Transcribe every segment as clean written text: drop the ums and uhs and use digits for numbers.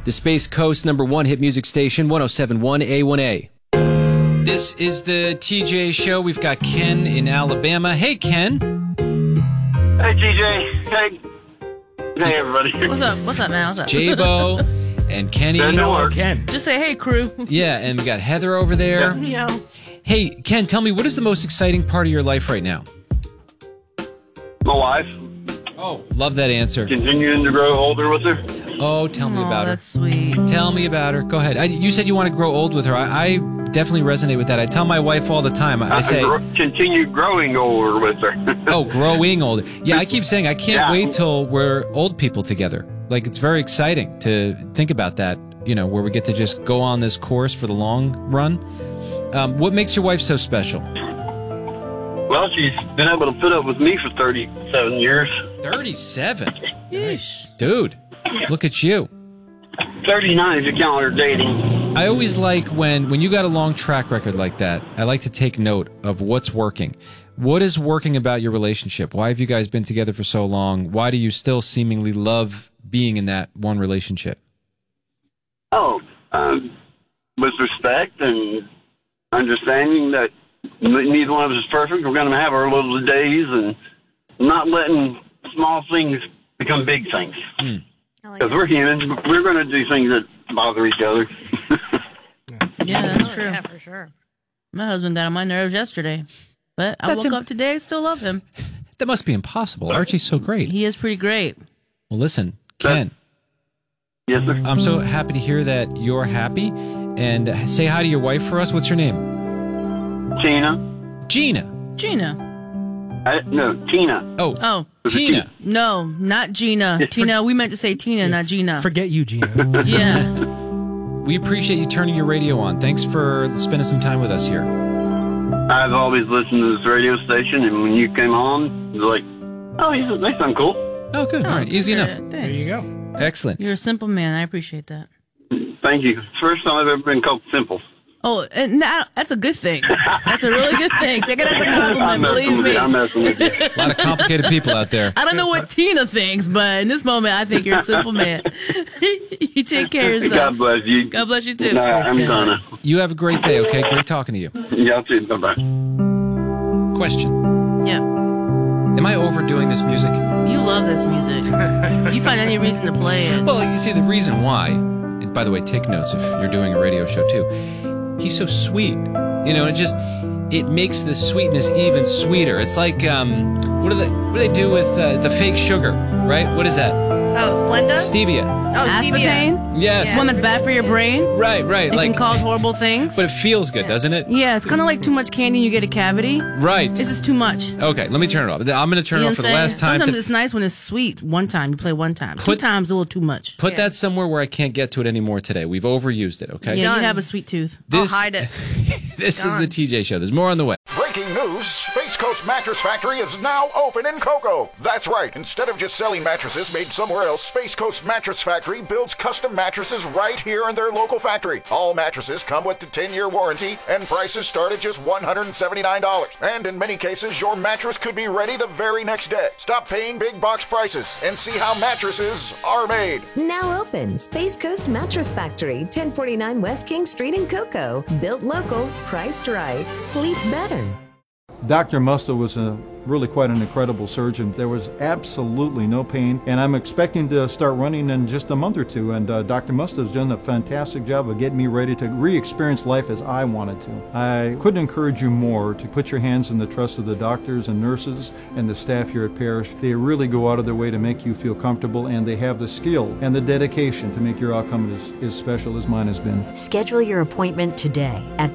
the Space Coast #1 hit music station, 107.1 A1A. This is the TJ Show. We've got Ken in Alabama. Hey, Ken. Hey, TJ. Hey, everybody. What's up, man? What's up? J-Bo and Kenny. Hello, Ken. Just say, hey, crew. Yeah, and we got Heather over there. Yeah. Hey, Ken, tell me, what is the most exciting part of your life right now? My wife. Oh, love that answer. Continuing to grow older with her. Oh, tell me about her. That's sweet. Tell me about her. Go ahead. You said you want to grow old with her. I definitely resonate with that. I tell my wife all the time. I say... continue growing older with her. Oh, growing older. Yeah, I keep saying I can't wait till we're old people together. Like, it's very exciting to think about that, you know, where we get to just go on this course for the long run. What makes your wife so special? Well, she's been able to put up with me for 37 years. 37? Yeesh. Dude, look at you. 39 if you count her dating. I always like when you got a long track record like that, I like to take note of what's working. What is working about your relationship? Why have you guys been together for so long? Why do you still seemingly love being in that one relationship? With respect and understanding that neither one of us is perfect. We're going to have our little days and not letting small things become big things. Because we're humans. We're going to do things that bother each other. Yeah, that's true. Yeah, for sure. My husband got on my nerves yesterday. But I woke up today, still love him. That must be impossible. Archie's so great. He is pretty great. Well, listen, Ken. Yes, sir. I'm so happy to hear that you're happy. And say hi to your wife for us. What's her name? Tina. Gina. No, Tina. Oh, Tina. No, not Gina. Tina, we meant to say Tina, not Gina. Forget you, Gina. Yeah. We appreciate you turning your radio on. Thanks for spending some time with us here. I've always listened to this radio station, and when you came on, it was like, oh, they sound cool. Oh, good. All right. Easy enough. Thanks. There you go. Excellent. You're a simple man. I appreciate that. Thank you. First time I've ever been called simple. Oh, and that's a good thing. That's a really good thing. Take it as a compliment, believe me. I'm messing with you. A lot of complicated people out there. I don't know what Tina thinks, but in this moment, I think you're a simple man. You take care of yourself. God bless you. God bless you, too. Nah, I'm gonna. You have a great day, okay? Great talking to you. Y'all too. Bye-bye. Question. Yeah. Am I overdoing this music? You love this music. You find any reason to play it. Well, you see, the reason why, and by the way, take notes if you're doing a radio show too, he's so sweet. You know, it makes the sweetness even sweeter. It's like, what do they do with the fake sugar, right? What is that? Oh, Splenda? Stevia. Oh, Aspartame? Yes. One that's bad for your brain? Right. It can cause horrible things? But it feels good, doesn't it? Yeah, it's kind of like too much candy and you get a cavity. Right. This is too much. Okay, let me turn it off. I'm going to turn it off for the last time. Sometimes it's nice when it's sweet. One time, you play one time. Two times, a little too much. Put that somewhere where I can't get to it anymore today. We've overused it, okay? Yeah, you have a sweet tooth. I'll hide it. This is the TJ Show. There's more on the way. Breaking news, Space Coast Mattress Factory is now open in Cocoa. That's right. Instead of just selling mattresses made somewhere else, Space Coast Mattress Factory builds custom mattresses right here in their local factory. All mattresses come with the 10-year warranty, and prices start at just $179. And in many cases, your mattress could be ready the very next day. Stop paying big box prices and see how mattresses are made. Now open, Space Coast Mattress Factory, 1049 West King Street in Cocoa. Built local, priced right, sleep better. Dr. Musto was really quite an incredible surgeon. There was absolutely no pain, and I'm expecting to start running in just a month or two, and Dr. Musto has done a fantastic job of getting me ready to re-experience life as I wanted to. I couldn't encourage you more to put your hands in the trust of the doctors and nurses and the staff here at Parrish. They really go out of their way to make you feel comfortable, and they have the skill and the dedication to make your outcome as special as mine has been. Schedule your appointment today at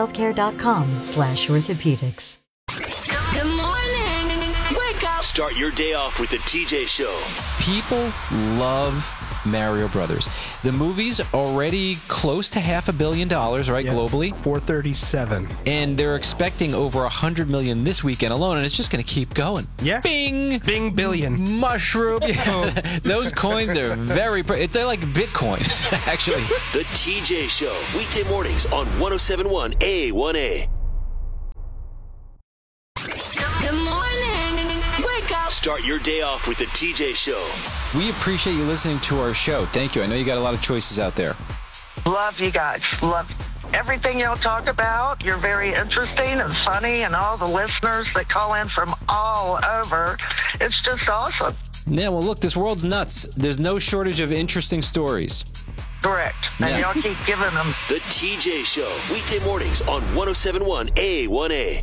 parishhealthcare.com/orthopedics. Good morning. Wake up. Start your day off with the TJ Show. People love Mario Brothers. The movie's already close to $500 million, right, globally? 437. And they're expecting over 100 million this weekend alone, and it's just going to keep going. Yeah. Bing! Bing billion. Mushroom. Yeah. Those coins are very... They're like Bitcoin, actually. The TJ Show. Weekday mornings on 107.1 A1A. Good morning. Wake up. Start your day off with the TJ Show. We appreciate you listening to our show. Thank you. I know you got a lot of choices out there. Love you guys. Love everything y'all talk about. You're very interesting and funny, and all the listeners that call in from all over. It's just awesome. Yeah, well, look, this world's nuts. There's no shortage of interesting stories. Correct. And y'all keep giving them. The TJ Show, weekday mornings on 107.1 A1A.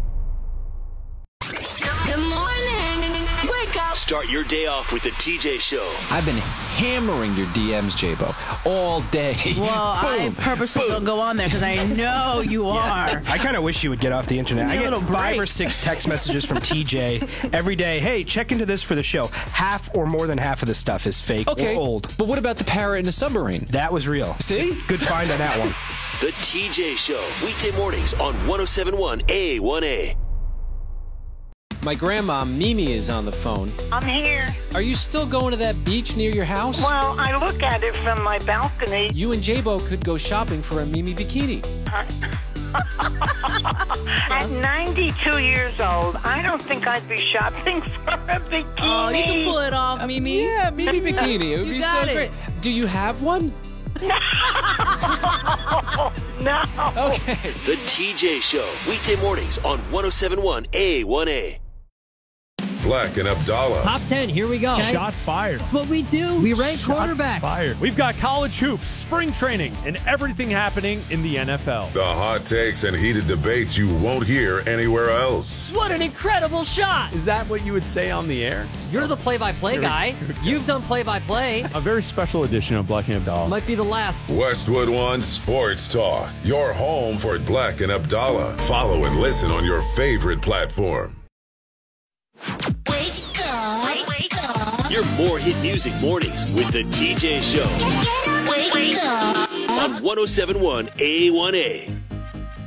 Good morning. Wake up. Start your day off with the TJ Show. I've been hammering your DMs, J-Bo, all day. Well, I purposely don't go on there because I know you are. I kind of wish you would get off the internet. I get 5 or 6 text messages from TJ every day. Hey, check into this for the show. Half or more than half of the stuff is fake or old. But what about the parrot in the submarine? That was real. See? Good find on that one. The TJ Show, weekday mornings on 107.1 A1A. My grandma, Mimi, is on the phone. I'm here. Are you still going to that beach near your house? Well, I look at it from my balcony. You and J-Bo could go shopping for a Mimi bikini. At 92 years old, I don't think I'd be shopping for a bikini. Oh, you can pull it off, Mimi. Yeah, Mimi bikini. It would be so great. Do you have one? No. Okay. The TJ Show, weekday mornings on 107.1 A1A. Black and Abdallah. Top 10, here we go. Okay. Shots fired. That's what we do. We rank quarterbacks. Fired. We've got college hoops, spring training, and everything happening in the NFL. The hot takes and heated debates you won't hear anywhere else. What an incredible shot. Is that what you would say on the air? You're the play-by-play guy. You've done play-by-play. A very special edition of Black and Abdallah. Might be the last. Westwood One Sports Talk. Your home for Black and Abdallah. Follow and listen on your favorite platform. Your more hit music mornings with the TJ Show. Wake up. On 107.1 A1A.